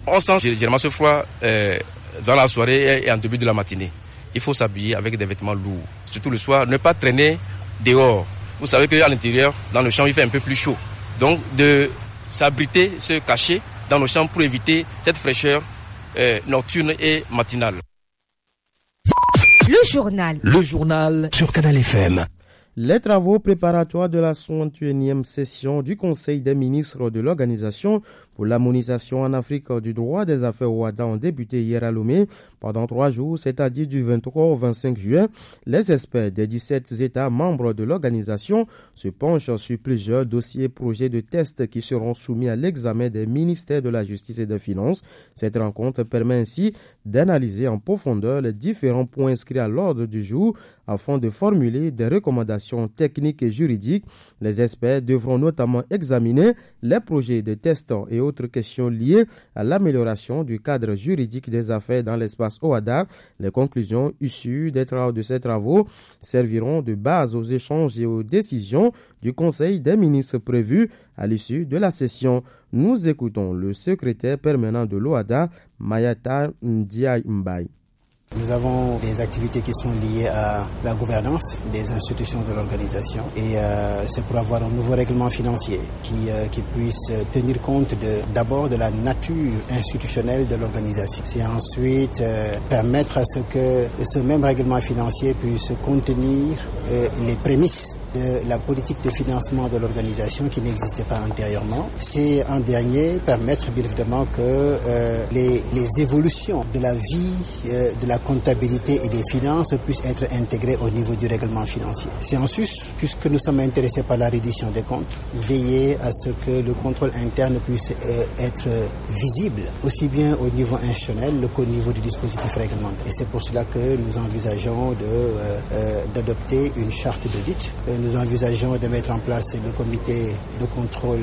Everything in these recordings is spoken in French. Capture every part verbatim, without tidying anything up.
On sent généralement ce froid euh, dans la soirée et en début de la matinée. Il faut s'habiller avec des vêtements lourds. Surtout le soir, ne pas traîner dehors. Vous savez qu'à l'intérieur, dans le champ, il fait un peu plus chaud. Donc, de s'abriter, se cacher dans nos champs pour éviter cette fraîcheur euh, nocturne et matinale. Le journal. Le journal sur Canal F M. Les travaux préparatoires de la soixante et unième session du Conseil des ministres de l'Organisation pour l'harmonisation en Afrique du droit des affaires O A D A ont débuté hier à Lomé. Pendant trois jours, c'est-à-dire du vingt-trois au vingt-cinq juin, les experts des dix-sept États membres de l'organisation se penchent sur plusieurs dossiers et projets de tests qui seront soumis à l'examen des ministères de la Justice et des Finances. Cette rencontre permet ainsi d'analyser en profondeur les différents points inscrits à l'ordre du jour afin de formuler des recommandations techniques et juridiques. Les experts devront notamment examiner les projets de tests et autres questions liées à l'amélioration du cadre juridique des affaires dans l'espace O A D A. Les conclusions issues des travaux de ces travaux serviront de base aux échanges et aux décisions du Conseil des ministres prévus à l'issue de la session. Nous écoutons le secrétaire permanent de l'O A D A, Mayata Ndiaye Mbaye. Nous avons des activités qui sont liées à la gouvernance des institutions de l'organisation et euh, c'est pour avoir un nouveau règlement financier qui, euh, qui puisse tenir compte de, d'abord de la nature institutionnelle de l'organisation. C'est ensuite euh, permettre à ce que ce même règlement financier puisse contenir euh, les prémices de la politique de financement de l'organisation qui n'existait pas antérieurement. C'est en dernier permettre bien évidemment que euh, les, les évolutions de la vie euh, de la comptabilité et des finances puissent être intégrées au niveau du règlement financier. C'est ensuite, puisque nous sommes intéressés par la reddition des comptes, veiller à ce que le contrôle interne puisse euh, être visible, aussi bien au niveau institutionnel qu'au niveau du dispositif réglementaire. Et c'est pour cela que nous envisageons de, euh, euh, d'adopter une charte d'audit. Euh, nous envisageons de mettre en place le comité de contrôle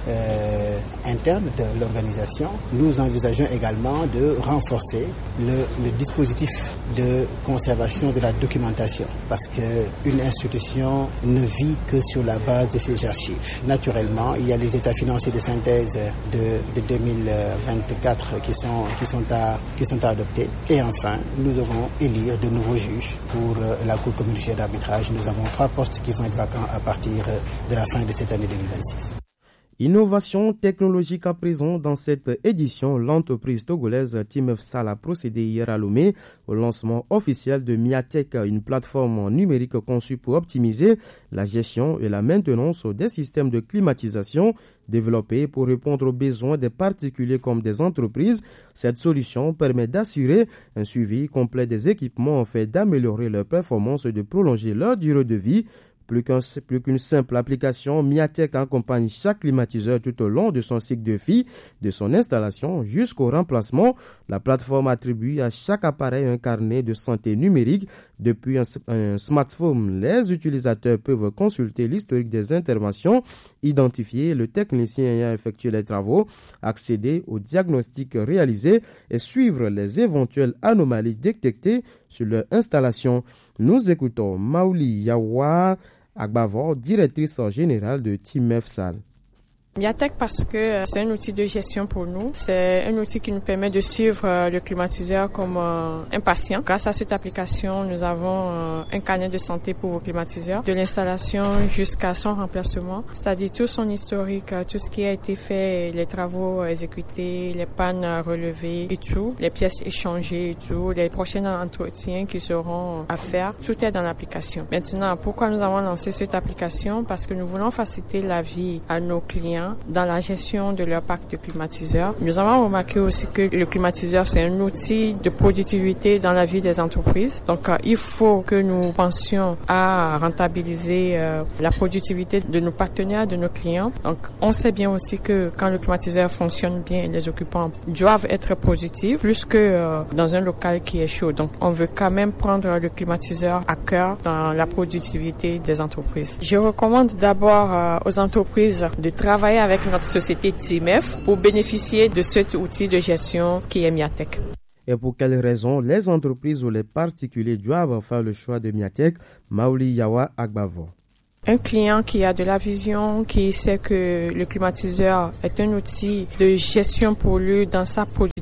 euh, interne de l'organisation. Nous envisageons également de renforcer le, le dispositif de conservation de la documentation parce qu'une institution ne vit que sur la base de ses archives. Naturellement, il y a les états financiers de synthèse de, de deux mille vingt-quatre qui sont, qui, sont à, qui sont à adopter. Et enfin, nous devons élire de nouveaux juges pour la Cour communautaire d'arbitrage. Nous avons trois postes qui vont être vacants à partir de la fin de cette année deux mille vingt-six. Innovation technologique à présent dans cette édition, l'entreprise togolaise Timefsal a procédé hier à Lomé au lancement officiel de Miatech, une plateforme numérique conçue pour optimiser la gestion et la maintenance des systèmes de climatisation développés pour répondre aux besoins des particuliers comme des entreprises. Cette solution permet d'assurer un suivi complet des équipements en fait d'améliorer leur performance et de prolonger leur durée de vie. Plus, qu'un, plus qu'une simple application, Miatech accompagne chaque climatiseur tout au long de son cycle de vie, de son installation jusqu'au remplacement. La plateforme attribue à chaque appareil un carnet de santé numérique. Depuis un, un smartphone, les utilisateurs peuvent consulter l'historique des interventions, identifier le technicien ayant effectué les travaux, accéder aux diagnostics réalisés et suivre les éventuelles anomalies détectées sur leur installation. Nous écoutons Maouli Yawa Agbavor, directrice générale de Timefsal. Miatech parce que c'est un outil de gestion pour nous. C'est un outil qui nous permet de suivre le climatiseur comme un patient. Grâce à cette application, nous avons un carnet de santé pour vos climatiseurs, de l'installation jusqu'à son remplacement, c'est-à-dire tout son historique, tout ce qui a été fait, les travaux exécutés, les pannes relevées et tout, les pièces échangées et tout, les prochains entretiens qui seront à faire. Tout est dans l'application. Maintenant, pourquoi nous avons lancé cette application? Parce que nous voulons faciliter la vie à nos clients dans la gestion de leur parc de climatiseurs. Nous avons remarqué aussi que le climatiseur, c'est un outil de productivité dans la vie des entreprises. Donc, euh, il faut que nous pensions à rentabiliser euh, la productivité de nos partenaires, de nos clients. Donc, on sait bien aussi que quand le climatiseur fonctionne bien, les occupants doivent être positifs plus que euh, dans un local qui est chaud. Donc, on veut quand même prendre le climatiseur à cœur dans la productivité des entreprises. Je recommande d'abord euh, aux entreprises de travailler avec notre société Timef pour bénéficier de cet outil de gestion qui est Miatech. Et pour quelles raisons les entreprises ou les particuliers doivent faire le choix de Miatech? Maouli Yawa Agbavo. Un client qui a de la vision, qui sait que le climatiseur est un outil de gestion pour lui dans sa productivité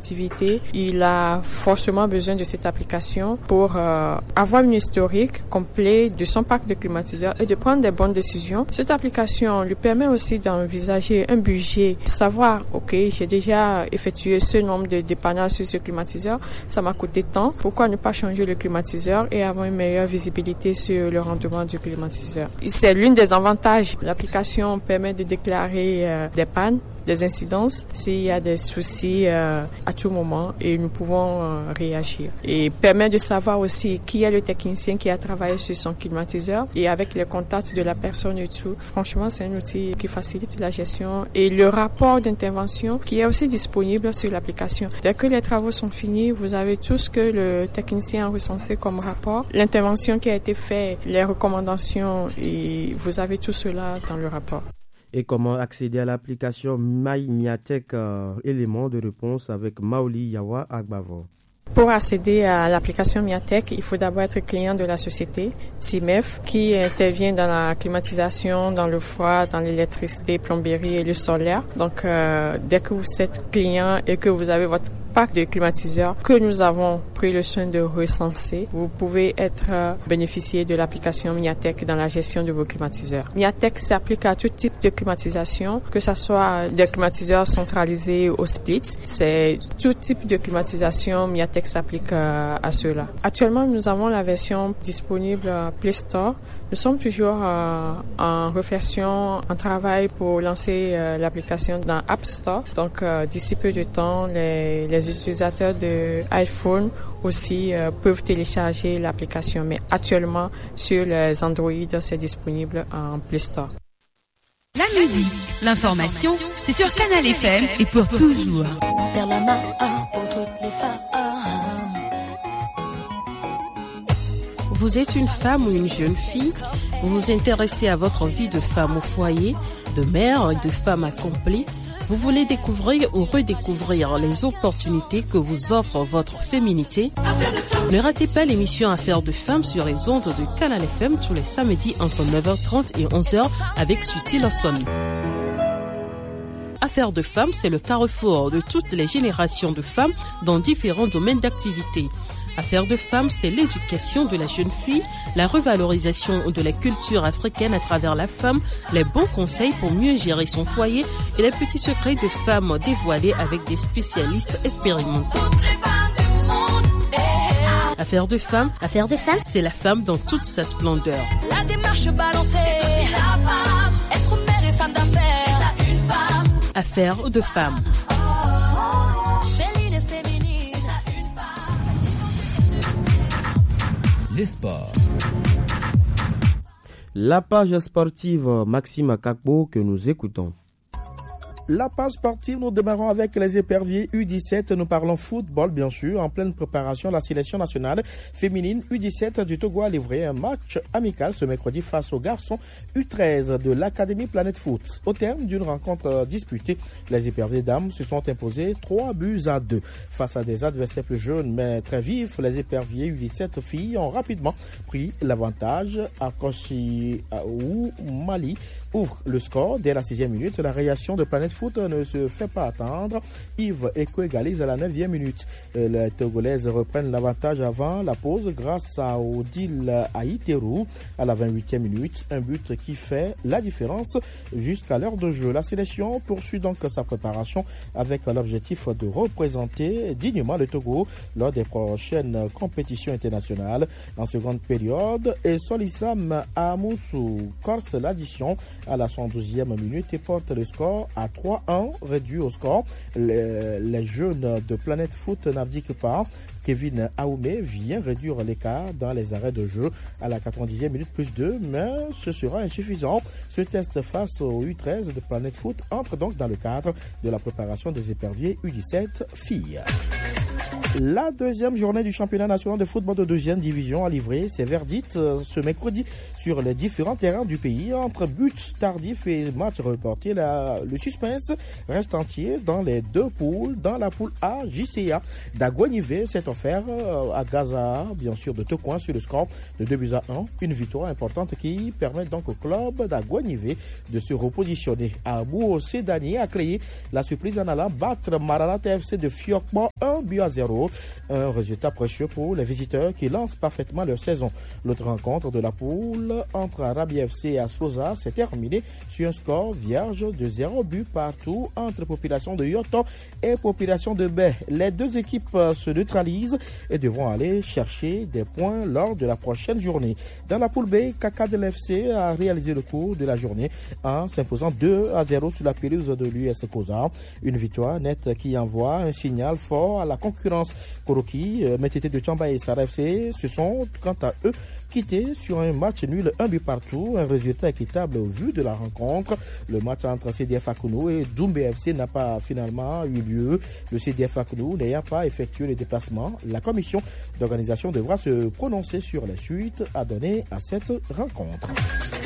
compétitivité, il a forcément besoin de cette application pour euh, avoir une historique complet de son parc de climatiseurs et de prendre des bonnes décisions. Cette application lui permet aussi d'envisager un budget, savoir, ok, j'ai déjà effectué ce nombre de dépannages sur ce climatiseur, ça m'a coûté tant, pourquoi ne pas changer le climatiseur et avoir une meilleure visibilité sur le rendement du climatiseur. C'est l'une des avantages. L'application permet de déclarer euh, des pannes, des incidences, s'il y a des soucis euh, à tout moment et nous pouvons euh, réagir. Et permet de savoir aussi qui est le technicien qui a travaillé sur son climatiseur et avec les contacts de la personne et tout. Franchement, c'est un outil qui facilite la gestion et le rapport d'intervention qui est aussi disponible sur l'application. Dès que les travaux sont finis, vous avez tout ce que le technicien a recensé comme rapport, l'intervention qui a été faite, les recommandations et vous avez tout cela dans le rapport. Et comment accéder à l'application My Miatech, euh, élément de réponse avec Maoli Yawa Agbavo. Pour accéder à l'application Miatech, il faut d'abord être client de la société T I M E F qui intervient dans la climatisation, dans le froid, dans l'électricité, plomberie et le solaire. Donc, euh, dès que vous êtes client et que vous avez votre parc de climatiseurs que nous avons pris le soin de recenser, vous pouvez être euh, bénéficier de l'application Miatech dans la gestion de vos climatiseurs. Miatech s'applique à tout type de climatisation, que ce soit des climatiseurs centralisés ou splits. C'est tout type de climatisation. Miatech s'applique euh, à cela. Actuellement, nous avons la version disponible à Play Store. Nous sommes toujours euh, en réflexion, en travail pour lancer euh, l'application dans App Store. Donc, euh, d'ici peu de temps, les, les utilisateurs de iPhone aussi euh, peuvent télécharger l'application. Mais actuellement, sur les Android, c'est disponible en Play Store. La musique, l'information, c'est sur Canal F M et pour toujours. Pour toutes les femmes. Vous êtes une femme ou une jeune fille, vous vous intéressez à votre vie de femme au foyer, de mère et de femme accomplie, vous voulez découvrir ou redécouvrir les opportunités que vous offre votre féminité. Ne ratez pas l'émission Affaires de femmes sur les ondes de Canal F M tous les samedis entre neuf heures trente et onze heures avec Suti Lawson. Affaires de femmes, c'est le carrefour de toutes les générations de femmes dans différents domaines d'activité. Affaires de femmes, c'est l'éducation de la jeune fille, la revalorisation de la culture africaine à travers la femme, les bons conseils pour mieux gérer son foyer et les petits secrets de femmes dévoilés avec des spécialistes expérimentés. Affaires de femmes, Affaires de femmes, c'est la femme dans toute sa splendeur. La démarche balancée, c'est aussi la femme, être mère et femme d'affaires, c'est une femme. Affaires de femmes. Les sports. La page sportive Maxime Kakbo que nous écoutons. La page sportive, nous démarrons avec les éperviers U dix-sept. Nous parlons football, bien sûr, en pleine préparation de la sélection nationale féminine U dix-sept du Togo a livré un match amical ce mercredi face aux garçons U treize de l'Académie Planète Foot. Au terme d'une rencontre disputée, les éperviers dames se sont imposés trois buts à deux. Face à des adversaires plus jeunes mais très vifs, les éperviers U dix-sept filles ont rapidement pris l'avantage. à Koshi ou Mali ouvre le score dès la sixième minute. La réaction de Planète Foot ne se fait pas attendre. Yves Eko égalise à la neuvième minute. Les Togolaises reprennent l'avantage avant la pause grâce à Odile Aïterou à la vingt-huitième minute. Un but qui fait la différence jusqu'à l'heure de jeu. La sélection poursuit donc sa préparation avec l'objectif de représenter dignement le Togo lors des prochaines compétitions internationales. En seconde période, et Solissam Amoussou corse l'addition à la soixante-douzième minute et porte le score à trois un, réduit au score. Les, les jeunes de Planète Foot n'abdiquent pas. Kevin Aoumé vient réduire l'écart dans les arrêts de jeu à la quatre-vingt-dixième minute plus deux, mais ce sera insuffisant. Ce test face au U treize de Planète Foot entre donc dans le cadre de la préparation des éperviers U dix-sept filles. La deuxième journée du championnat national de football de deuxième division a livré ses verdicts ce mercredi sur les différents terrains du pays. Entre buts tardifs et matchs reportés, la, le suspense reste entier dans les deux poules. Dans la poule A, J C A d'Aguanivé s'est offert à Gaza, bien sûr, de Tocoin sur le score de deux buts à un. Une victoire importante qui permet donc au club d'Aguanivé de se repositionner. Abou Sédani a créé la surprise en allant battre Maralata F C de Fiokbo un but à zéro. Un résultat précieux pour les visiteurs qui lancent parfaitement leur saison. L'autre rencontre de la poule entre Arabi F C et Asfosa s'est terminée sur un score vierge de zéro but partout entre population de Yoto et population de Bay. Les deux équipes se neutralisent et devront aller chercher des points lors de la prochaine journée. Dans la poule B, Kaka de l'F C a réalisé le cours de la journée en s'imposant deux à zéro sur la pelouse de l'U S Koza. Une victoire nette qui envoie un signal fort à la concurrence. Koroki, Métété de Tchamba et Sara F C se sont quant à eux quittés sur un match nul, un but partout, un résultat équitable au vu de la rencontre. Le match entre C D F Akounou et Doumbé F C n'a pas finalement eu lieu. Le C D F Akounou n'ayant pas effectué les déplacements, la commission d'organisation devra se prononcer sur les suites à donner à cette rencontre.